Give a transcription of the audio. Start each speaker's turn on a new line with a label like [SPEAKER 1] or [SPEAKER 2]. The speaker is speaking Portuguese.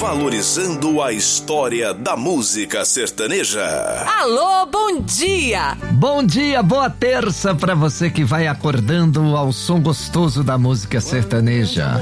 [SPEAKER 1] valorizando a história da música sertaneja.
[SPEAKER 2] Alô, bom dia!
[SPEAKER 3] Bom dia, boa terça pra você que vai acordando ao som gostoso da música sertaneja.